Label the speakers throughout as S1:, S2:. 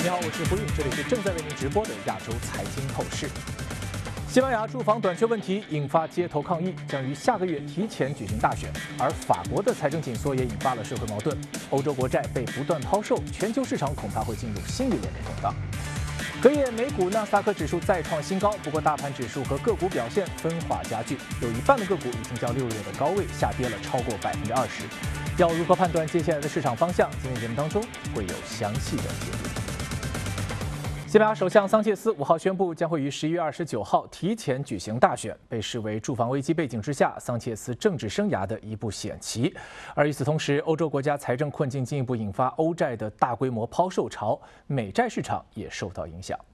S1: 你好，我是胡运，这里是正在为您直播的亚洲财经透视。西班牙住房短缺问题引发街头抗议，将于下个月提前举行大选。而法国的财政紧缩也引发了社会矛盾，欧洲国债被不断抛售，全球市场恐怕会进入新一轮的动荡。隔夜，美股纳斯达克指数再创新高，不过大盘指数和个股表现分化加剧，有一半的个股已经较6月的高位下跌了超过20%。要如何判断接下来的市场方向？今天节目当中会有详细的解读。西班牙首相桑切斯5号宣布，将会于11月29号提前举行大选，被视为住房危机背景之下桑切斯政治生涯的一步险棋。而与此同时，欧洲国家财政困境进一步引发欧债的大规模抛售潮，美债市场也受到影响。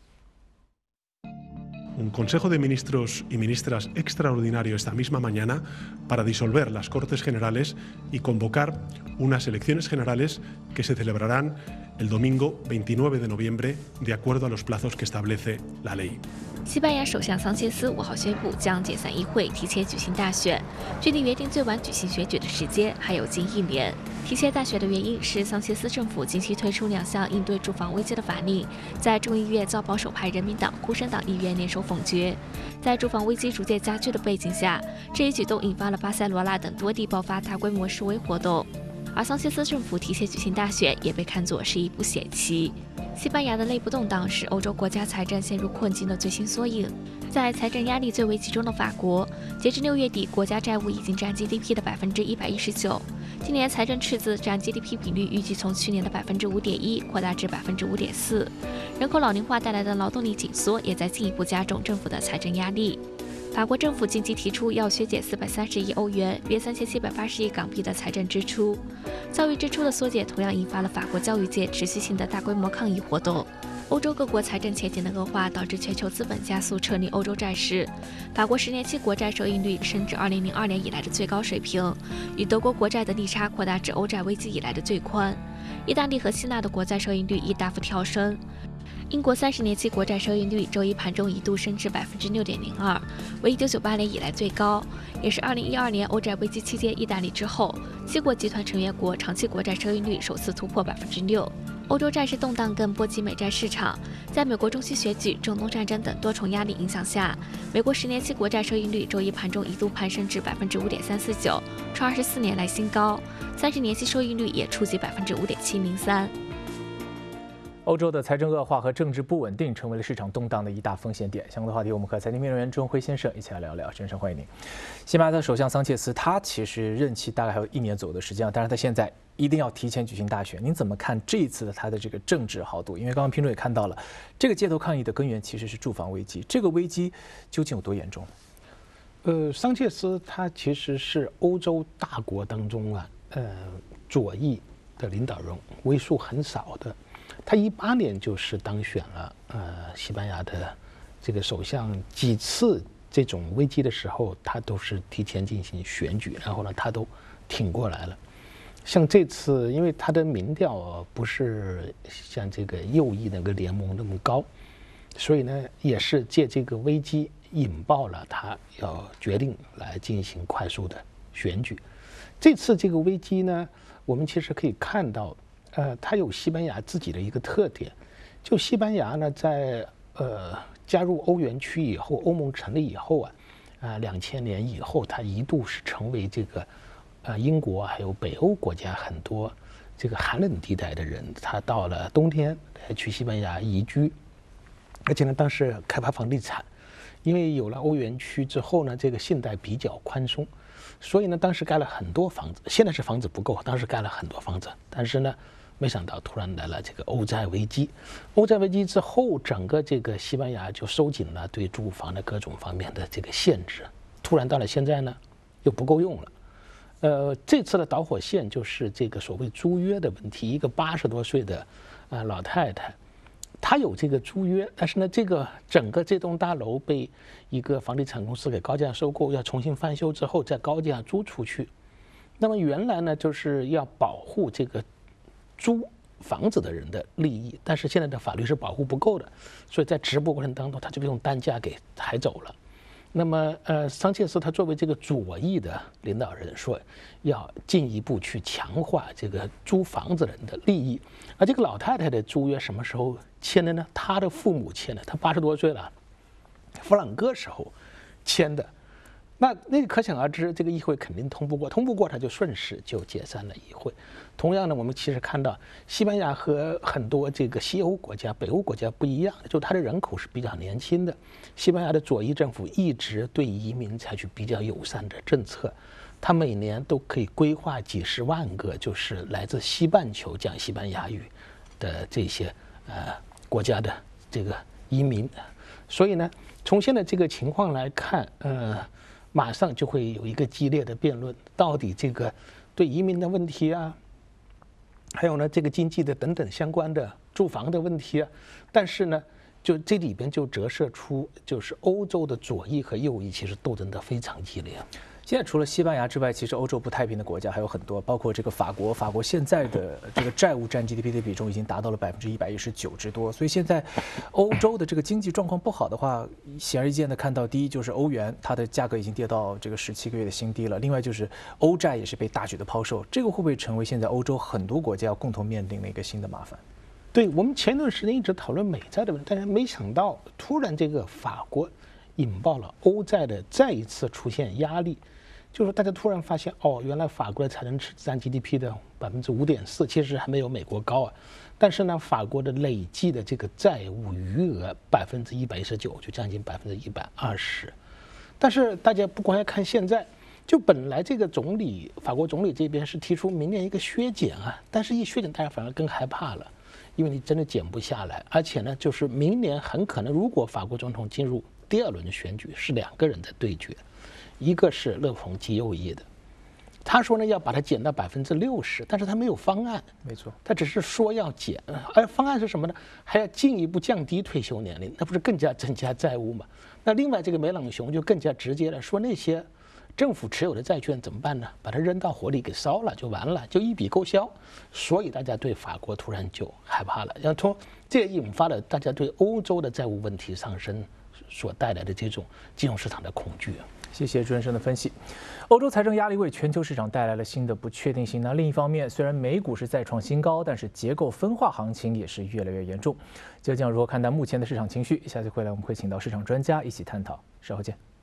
S2: Un Consejo de Ministros y Ministras extraordinario esta misma mañana para disolver las Cortes Generales y convocar unas elecciones generales que se celebrarán el domingo 29 de noviembre de acuerdo a los plazos que establece la ley.
S3: 西班牙首相桑切斯5号宣布将解散议会，提前举行大选。距离约定最晚举行选举的时间还有近1年。提前大选的原因是桑切斯政府近期推出2项应对住房危机的法令，在众议院遭保守派人民党、工商党议员联手否决。在住房危机逐渐加剧的背景下，这一举动引发了巴塞罗那等多地爆发大规模示威活动。而桑切斯政府提前举行大选也被看作是一步险棋。西班牙的内部动荡是欧洲国家财政陷入困境的最新缩影。在财政压力最为集中的法国，截至6月底，国家债务已经占 GDP 的119%。今年财政赤字占 GDP 比率预计从去年的5.1%扩大至5.4%。人口老龄化带来的劳动力紧缩也在进一步加重政府的财政压力。法国政府近期提出要削减430亿欧元，约3780亿港币的财政支出。教育支出的缩减同样引发了法国教育界持续性的大规模抗议活动。欧洲各国财政前景的恶化导致全球资本加速撤离欧洲债市。法国10年期国债收益率升至2002年以来的最高水平，与德国国债的利差扩大至欧债危机以来的最宽。意大利和希腊的国债收益率亦大幅跳升。英国30年期国债收益率周一盘中一度升至6.02%，为1998年以来最高，也是2012年欧债危机期间意大利之后，7国集团成员国长期国债收益率首次突破6%。欧洲债市动荡更波及美债市场，在美国中期选举、中东战争等多重压力影响下，美国10年期国债收益率周一盘中一度攀升至5.349%，创24年来新高；30年期收益率也触及5.703%。
S1: 欧洲的财政恶化和政治不稳定成为了市场动荡的一大风险点。相关的话题，我们和财经评论员钟辉先生一起来聊聊。先生，欢迎您。西班牙的首相桑切斯，他其实任期大概还有1年左右的时间，但是他现在一定要提前举行大选。您怎么看这一次的他的这个政治豪赌？因为刚刚评论也看到了，这个街头抗议的根源其实是住房危机，这个危机究竟有多严重？
S4: 桑切斯他其实是欧洲大国当中左翼的领导人，为数很少的。他18年就是当选了西班牙的这个首相，几次这种危机的时候，他都是提前进行选举，然后呢，他都挺过来了。像这次，因为他的民调不是像这个右翼那个联盟那么高，所以呢，也是借这个危机引爆了他要决定来进行快速的选举。这次这个危机呢，我们其实可以看到。它有西班牙自己的一个特点，就西班牙呢，在加入欧元区以后，欧盟成立以后2000年以后，它一度是成为这个英国还有北欧国家很多这个寒冷地带的人，他到了冬天去西班牙移居，而且呢，当时开发房地产，因为有了欧元区之后呢，这个信贷比较宽松，所以呢，当时盖了很多房子，现在是房子不够，当时盖了很多房子，但是呢。没想到突然来了这个欧债危机，欧债危机之后，整个这个西班牙就收紧了对住房的各种方面的这个限制。突然到了现在呢，又不够用了。这次的导火线就是这个所谓租约的问题。一个80多岁的老太太，她有这个租约，但是呢，这个整个这栋大楼被一个房地产公司给高价收购，要重新翻修之后再高价租出去。那么原来呢，就是要保护这个。租房子的人的利益，但是现在的法律是保护不够的，所以在直播过程当中，他就被用单价给抬走了。 那么桑切斯他作为这个左翼的领导人说，要进一步去强化这个租房子人的利益。而这个老太太的租约什么时候签的呢？她的父母签的，她80多岁了，弗朗哥时候签的。那可想而知，这个议会肯定通不过，通不过他就顺势就解散了议会。同样呢，我们其实看到西班牙和很多这个西欧国家、北欧国家不一样，就它的人口是比较年轻的。西班牙的左翼政府一直对移民采取比较友善的政策，它每年都可以规划几十万个就是来自西半球讲西班牙语的这些国家的这个移民。所以呢，从现在这个情况来看，马上就会有一个激烈的辩论，到底这个对移民的问题啊，还有呢这个经济的等等相关的住房的问题啊，但是呢，就这里边就折射出，就是欧洲的左翼和右翼其实斗争的非常激烈。
S1: 现在除了西班牙之外，其实欧洲不太平的国家还有很多，包括这个法国。法国现在的这个债务占 GDP 的比重已经达到了119%之多。所以现在欧洲的这个经济状况不好的话，显而易见的看到，第一就是欧元它的价格已经跌到这个17个月的新低了，另外就是欧债也是被大举的抛售。这个会不会成为现在欧洲很多国家要共同面临的一个新的麻烦？
S4: 对，我们前段时间一直讨论美债的问题，但是没想到突然这个法国引爆了欧债的再一次出现压力。就是大家突然发现，原来法国的财政占 GDP 的5.4%，其实还没有美国高啊。但是呢，法国的累计的这个债务余额119%，就将近120%。但是大家不光要看现在，就本来这个法国总理这边是提出明年一个削减啊，但是一削减，大家反而更害怕了，因为你真的减不下来，而且呢，就是明年很可能，如果法国总统进入第2轮选举，是2个人的对决。一个是勒庞极右翼的，他说呢要把它减到60%，但是他没有方案。
S1: 没错，
S4: 他只是说要减，而方案是什么呢？还要进一步降低退休年龄，那不是更加增加债务吗？那另外这个梅朗雄就更加直接了，说那些政府持有的债券怎么办呢？把它扔到火里给烧了就完了，就一笔勾销。所以大家对法国突然就害怕了，然后这也引发了大家对欧洲的债务问题上升所带来的这种金融市场的恐惧。
S1: 谢谢朱先生的分析。欧洲财政压力为全球市场带来了新的不确定性。那另一方面，虽然美股是再创新高，但是结构分化行情也是越来越严重。究竟如何看待目前的市场情绪？下次回来我们会请到市场专家一起探讨。稍后见。